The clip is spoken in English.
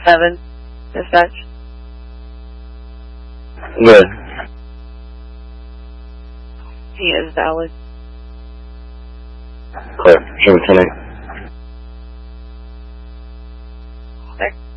7, dispatch. Good. He is valid. Clear. Show me 10-8. There.